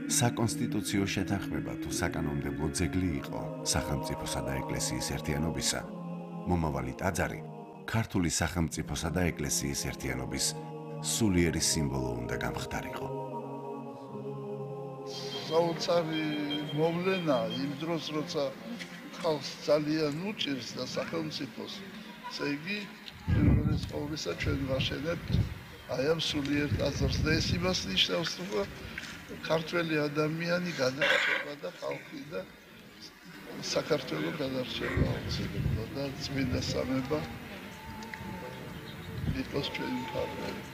საკონსტიტუციო შეთანხმება თუ საკანონმდებლო ძეგლი იყო სახელმწიფოსა და ეკლესიის ერთიანობისა, მომავალი ტაძარი ქართული სახელმწიფოსა და ეკლესიის ერთიანობის სულიერი სიმბოლო უნდა გამხდარიყო. საოცარი მოვლენა იმ დროს, როცა ხალხს ძალიან უჭირს და სახელმწიფოს, ესე იგი პირველის ყოვლისა ჩვენ ვაშენებთ აი ამ სულიერ ტაძარს და ეს იმას ნიშნავს, რომ ქართველი ადამიანი განარჩება და ხალხი და საქართველო განარჩება აუცილებლად და წმინდა სამება იყოს ჩვენი მხარეები.